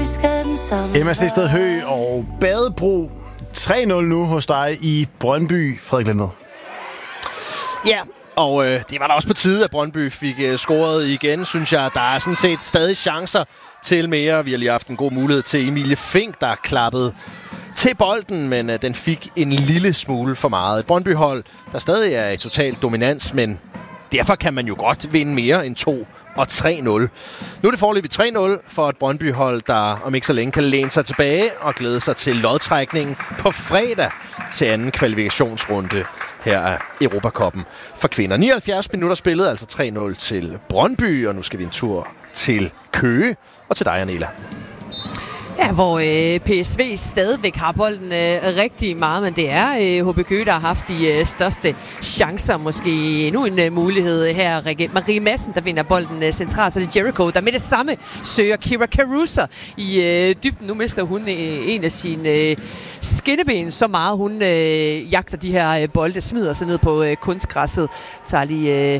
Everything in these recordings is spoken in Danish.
Emma Sted Høgh og Badebro 3-0 nu hos dig i Brøndby, Frederik Lindved. Ja, og det var da også på tide, at Brøndby fik scoret igen, synes jeg. Der er sådan set stadig chancer til mere. Vi har lige haft en god mulighed til Emilie Fink, der klappede til bolden, men den fik en lille smule for meget. Et Brøndby-hold, der stadig er i total dominans, men derfor kan man jo godt vinde mere end 2 og 3-0. Nu er det foreløbig 3-0 for et Brøndby-hold, der om ikke så længe kan læne sig tilbage og glæde sig til lodtrækningen på fredag til anden kvalifikationsrunde her af Europacuppen for kvinder. 79 minutter spillet, altså 3-0 til Brøndby, og nu skal vi en tur til Køge og til dig, Anela. Ja, hvor PSV stadigvæk har bolden rigtig meget, men det er HB Køge, der har haft de største chancer. Måske endnu en mulighed her. Marie Madsen, der vinder bolden centralt, så det er Jericho, der med det samme søger Kira Caruso i dybden. Nu mister hun en af sine skinneben så meget. Hun jagter de her bolde, smider sig ned på kunstgræsset. Tager lige,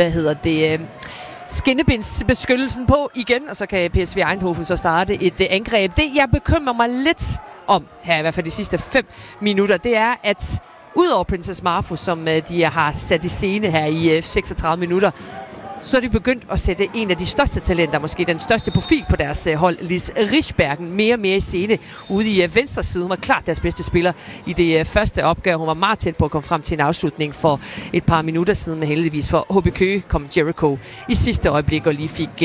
skinnebindsbeskyttelsen på igen, og så kan PSV Eindhoven så starte et angreb. Det, jeg bekymrer mig lidt om her, i hvert fald de sidste 5 minutter, det er, at udover Princess Marfo, som de har sat i scene her i 36 minutter, så er de begyndt at sætte en af de største talenter, måske den største profil på deres hold, Lis Rigsbergen, mere og mere i scene ude i venstre side. Hun var klart deres bedste spiller i det første opgør. Hun var meget tæt på at komme frem til en afslutning for et par minutter siden, men heldigvis for HB Køge kom Jericho i sidste øjeblik og lige fik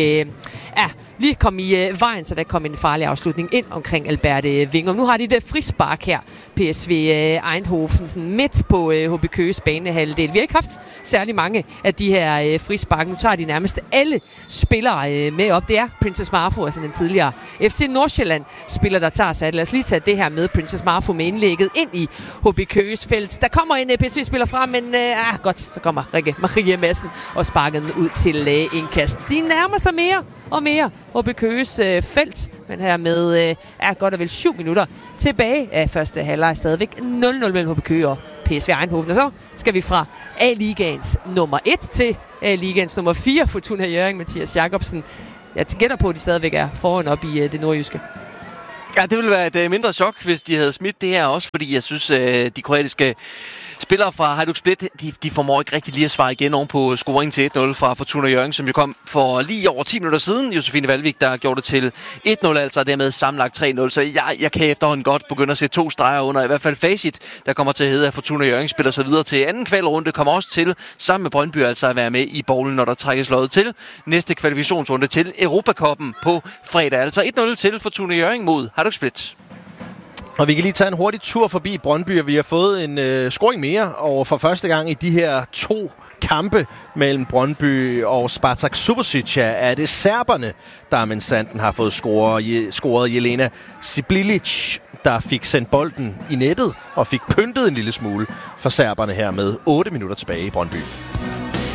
lige kom i vejen, så der kom en farlig afslutning ind omkring Alberte Winger. Nu har de det frispark her, PSV Eindhoven, midt på HB Køges banehalvdel. Vi har ikke haft særlig mange af de her frispark. Nu tager de nærmest alle spillere med op. Det er Princess Marfo, altså den tidligere FC Nordsjælland-spiller, der tager sig. Lad os lige tage det her med Princess Marfo med indlægget ind i HB Køges felt. Der kommer en PSV-spiller frem, men godt, så kommer Marie Madsen og sparker den ud til indkast. De nærmer sig mere og mere HB Køges felt, men her med godt og vel 7 minutter tilbage af første halvleg, stadigvæk 0-0 mellem HB Køge og PSV Eindhoven. Og så skal vi fra A-ligaens nummer 1 til A-ligaens nummer 4, Fortuna Hjørring, Mathias Jacobsen. Jeg gætter på, at de stadigvæk er foran op i det nordjyske. Ja, det ville være et mindre chok, hvis de havde smidt det her også, fordi jeg synes, de kroatiske spillere fra Hajduk Split, de formår ikke rigtig lige at svare igen oven på scoring til 1-0 fra Fortuna Hjørring, som jo kom for lige over 10 minutter siden. Josefine Valvik, der gjorde det til 1-0, altså dermed sammenlagt 3-0. Så jeg kan efterhånden godt begynde at se 2 streger under. I hvert fald facit, der kommer til at hedde, at Fortuna Hjørring spiller sig videre til anden kvalrunde, kommer også til, sammen med Brøndby, altså at være med i bowlen, når der trækkes loddet til næste kvalifikationsrunde til Europacuppen på fredag. Altså 1-0 til Fortuna Hjørring mod Hajduk Split. Og vi kan lige tage en hurtig tur forbi Brøndby, og vi har fået en scoring mere, og for første gang i de her 2 kampe mellem Brøndby og Spartak Subotica er det serberne, der med sanden har fået scoret. Jelena Sibilic, der fik sendt bolden i nettet og fik pyntet en lille smule for serberne her med 8 minutter tilbage i Brøndby.